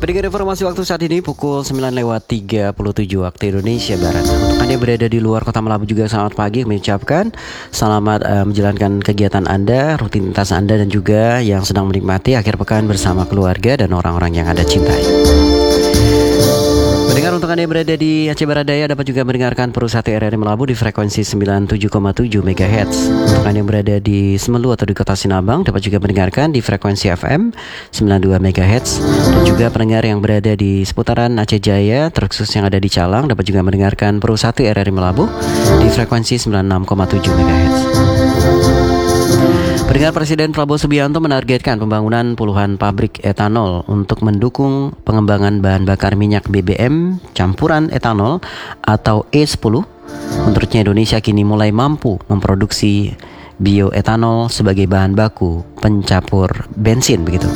Pendengar informasi waktu saat ini pukul 9:37 waktu Indonesia Barat. Untuk Anda yang berada di luar kota Melabu juga selamat pagi. Kami ucapkan selamat menjalankan kegiatan Anda, rutinitas Anda, dan juga yang sedang menikmati akhir pekan bersama keluarga dan orang-orang yang Anda cintai. Pendengar, untuk Anda yang berada di Aceh Barat Daya dapat juga mendengarkan Perusahaan RRI Melabu di frekuensi 97,7 MHz. Untuk Anda yang berada di Semelu atau di Kota Sinabang dapat juga mendengarkan di frekuensi FM 92 MHz. Dan juga pendengar yang berada di seputaran Aceh Jaya, terkhusus yang ada di Calang, dapat juga mendengarkan Perusahaan RRI Melabu di frekuensi 96,7 MHz. Pendengar, Presiden Prabowo Subianto menargetkan pembangunan puluhan pabrik etanol untuk mendukung pengembangan bahan bakar minyak BBM campuran etanol atau E10. Menurutnya Indonesia kini mulai mampu memproduksi bioetanol sebagai bahan baku pencampur bensin begitu.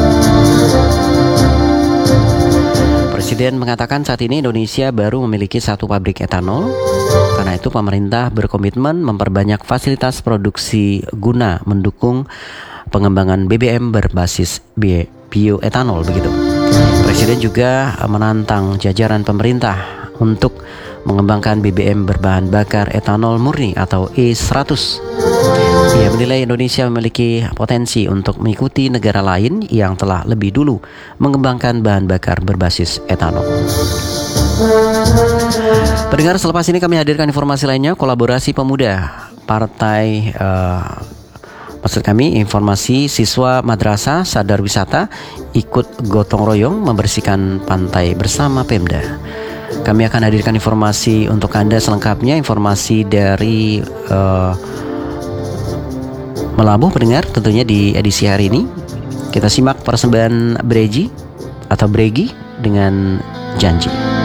Presiden mengatakan saat ini Indonesia baru memiliki satu pabrik etanol. Karena itu pemerintah berkomitmen memperbanyak fasilitas produksi guna mendukung pengembangan BBM berbasis bioetanol begitu. Presiden juga menantang jajaran pemerintah untuk mengembangkan BBM berbahan bakar etanol murni atau E100. Ia menilai Indonesia memiliki potensi untuk mengikuti negara lain yang telah lebih dulu mengembangkan bahan bakar berbasis etanol. Pendengar, selepas ini kami hadirkan informasi lainnya. Kolaborasi pemuda partai maksud kami informasi siswa madrasah sadar wisata ikut gotong royong membersihkan pantai bersama Pemda. Kami akan hadirkan informasi untuk Anda selengkapnya, informasi dari Melabu pendengar tentunya di edisi hari ini. Kita simak persembahan Bregi atau Bregi dengan Janji.